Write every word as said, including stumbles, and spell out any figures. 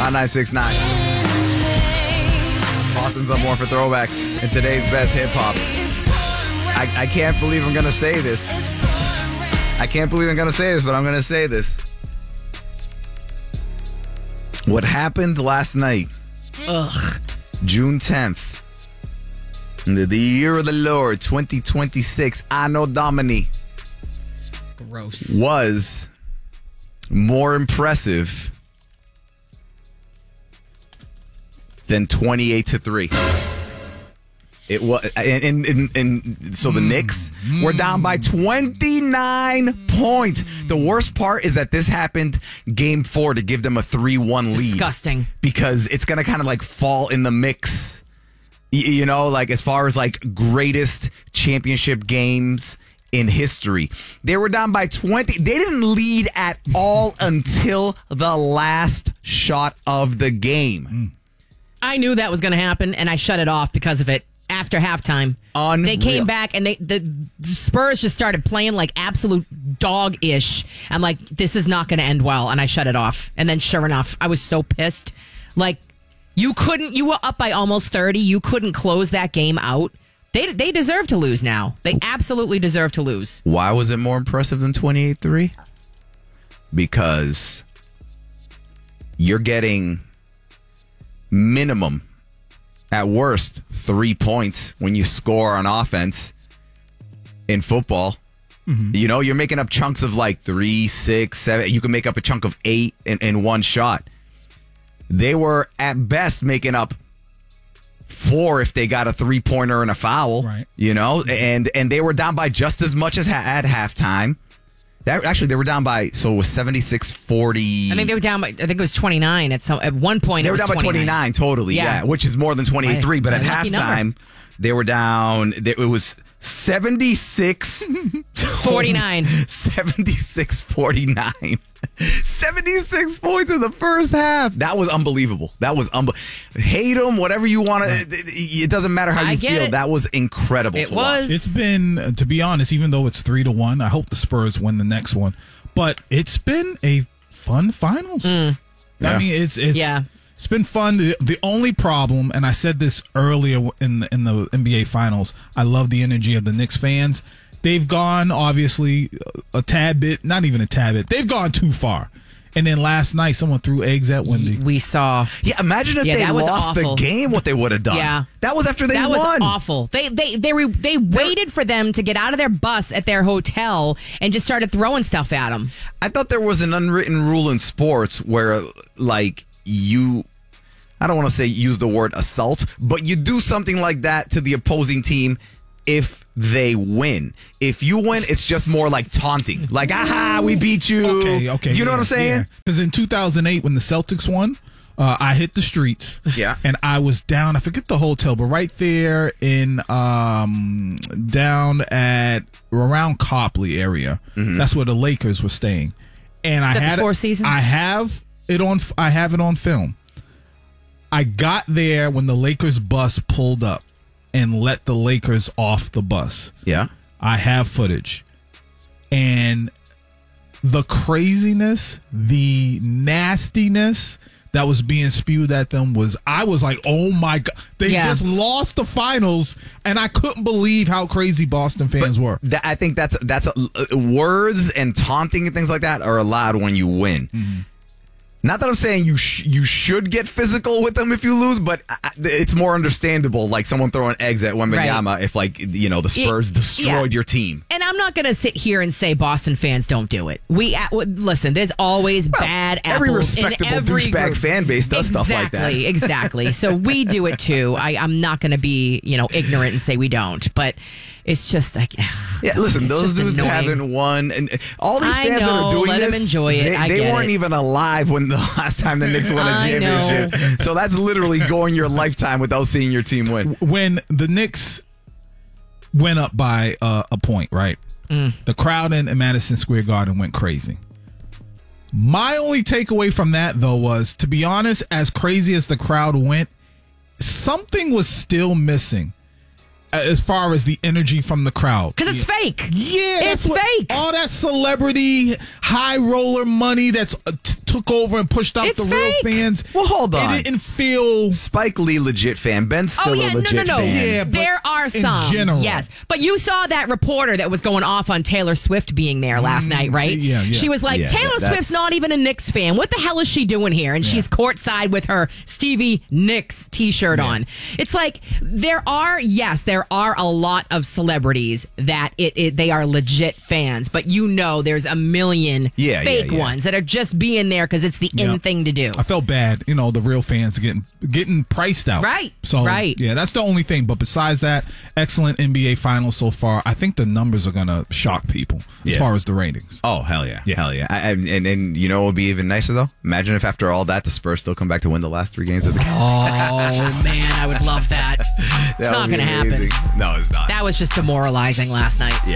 on nine six nine. Boston's up more for throwbacks in today's best hip-hop. I, I can't believe I'm going to say this. I can't believe I'm going to say this, but I'm going to say this. What happened last night, Ugh. June tenth, the, the year of the Lord, twenty twenty-six, Anno Domini, Gross. was more impressive than twenty-eight to three. It was, and, and, and, and so the mm. Knicks were down by twenty-nine points. The worst part is that this happened game four to give them a three one lead. Disgusting. Because it's going to kind of like fall in the mix, you know, like as far as like greatest championship games in history. They were down by twenty. They didn't lead at all until the last shot of the game. I knew that was going to happen, and I shut it off because of it. After halftime, Unreal. They came back and they the Spurs just started playing like absolute dog-ish. I'm like, this is not going to end well, and I shut it off. And then sure enough, I was so pissed. Like, you couldn't, you were up by almost thirty. You couldn't close that game out. They they deserve to lose now. They absolutely deserve to lose. Why was it more impressive than twenty-eight three? Because you're getting minimum, at worst, three points when you score on offense in football. Mm-hmm. You know, you're making up chunks of like three, six, seven. You can make up a chunk of eight in, in one shot. They were at best making up four if they got a three-pointer and a foul. Right. You know, and and they were down by just as much as ha- at halftime. That, actually, they were down by, so it was seventy-six forty. I think they were down by, I think it was twenty-nine at some at one point. They it were was down by twenty-nine totally, yeah. yeah, which is more than twenty-eight three. But My at lucky halftime, number. they were down, it was seventy-six forty-nine. seventy-six forty-nine. seventy-six points in the first half. That was unbelievable. That was unbelievable. Hate them, whatever you want to. It, it doesn't matter how I you get feel. it. That was incredible. It to was. watch. It's been, to be honest, even though it's three to one, I hope the Spurs win the next one. But it's been a fun finals. Mm. Yeah. I mean, it's it's Yeah. it's been fun. The, the only problem, and I said this earlier in the, in the N B A finals, I love the energy of the Knicks fans. They've gone, obviously, a tad bit, not even a tad bit. They've gone too far. And then last night, someone threw eggs at Wendy. We saw. Yeah, imagine if Yeah, they that was lost awful. the game, what they would have done. Yeah. That was after they That was won. awful. They they they were, they waited for them to get out of their bus at their hotel and just started throwing stuff at them. I thought there was an unwritten rule in sports where, like, you, I don't want to say use the word assault, but you do something like that to the opposing team if they win. If you win, it's just more like taunting. Like, aha, we beat you. Okay, okay. Do you know yeah, what I'm saying? Because in two thousand eight, when the Celtics won, uh, I hit the streets. Yeah. And I was down, I forget the hotel, but right there in, um, down at, around Copley area. Mm-hmm. That's where the Lakers were staying. And I that had the Four it, Seasons? I have it on, I have it on film. I got there when the Lakers bus pulled up and let the Lakers off the bus. Yeah. I have footage. And the craziness, the nastiness that was being spewed at them was, I was like, oh my God. They Yeah. just lost the finals, and I couldn't believe how crazy Boston fans But were. That, I think that's, that's a, words and taunting and things like that are allowed when you win. Mm-hmm. Not that I'm saying you sh- you should get physical with them if you lose, but I- it's more understandable, like someone throwing eggs at Wembanyama Right. if, like, you know, the Spurs It- destroyed yeah. your team. And I'm not going to sit here and say Boston fans don't do it. We uh, listen. There's always Well, bad every apples respectable in every douchebag group. fan base does exactly, stuff like that. Exactly. So we do it too. I, I'm not going to be, you know, ignorant and say we don't. But it's just like, ugh, Yeah, listen, it's those just dudes annoying. haven't won, and all these I fans that know, are doing let 'em this, enjoy it. they, I they get weren't it. even alive when the last time the Knicks won a I know. championship. So that's literally going your lifetime without seeing your team win. When the Knicks went up by uh, a point, right? Mm. The crowd in, in Madison Square Garden went crazy. My only takeaway from that, though, was, to be honest, as crazy as the crowd went, something was still missing as far as the energy from the crowd. Because it's fake. Yeah, It's that's what- fake. All that celebrity, high roller money that's uh, t- took over and pushed out It's the fake. real fans. Well, hold on. It didn't feel. Spike Lee, legit fan. Ben's still Oh yeah, a no, legit no, no. fan. Yeah, but there are in some, general. yes. But you saw that reporter that was going off on Taylor Swift being there last night, right? see, yeah, yeah. She was like, Yeah, Taylor that's- Swift's not even a Knicks fan. What the hell is she doing here? And she's courtside with her Stevie Nicks T-shirt on. It's like there are, yes, there are a lot of celebrities that it, it they are legit fans, but you know, there's a million Yeah, fake yeah, yeah. ones that are just being there because it's the in Yeah. thing to do. I felt bad, you know, the real fans getting getting priced out. Right, So right. yeah, that's the only thing. But besides that, excellent N B A finals so far. I think the numbers are gonna shock people as Yeah. far as the ratings. Oh, hell yeah. Yeah. Hell yeah. I, I, and, and you know what would be even nicer, though? Imagine if after all that, the Spurs still come back to win the last three games of the game. Oh man, I would love that. It's That not would going to be happen. amazing. No, it's not. That was just demoralizing last night. yeah.